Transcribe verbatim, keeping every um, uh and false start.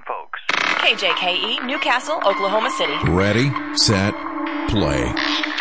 folks. K J K E, Newcastle, Oklahoma City. Ready, set, play.